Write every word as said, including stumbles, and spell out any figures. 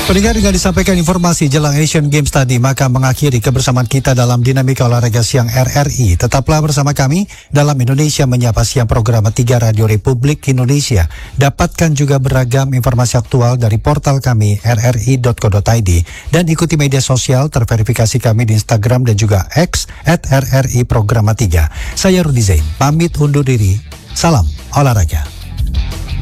Pendengar, dengan disampaikan informasi jelang Asian Games tadi, maka mengakhiri kebersamaan kita dalam Dinamika Olahraga Siang R R I. Tetaplah bersama kami dalam Indonesia Menyapa Siang, program tiga Radio Republik Indonesia. Dapatkan juga beragam informasi aktual dari portal kami r r i dot co dot i d dan ikuti media sosial terverifikasi kami di Instagram dan juga X at R R I Programa tiga. Saya Rudi Zain, pamit undur diri. Salam olahraga.